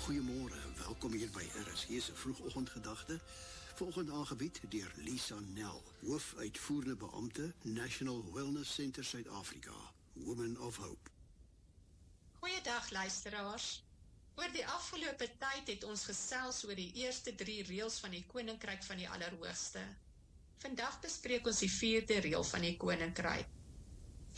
Goeiemôre en welkom hier by RSG se vroegoggendgedagte. Vanoggend aangebied deur Lisa Nel, hoofuitvoerende beampte, National Wellness Centre Suid-Afrika, Women of Hope. Goeiedag luisteraars. Oor die afgelope tyd het ons gesels oor die eerste 3 reëls van die Koninkryk van die Allerhoogste. Vandag bespreek ons die 4de reël van die Koninkryk.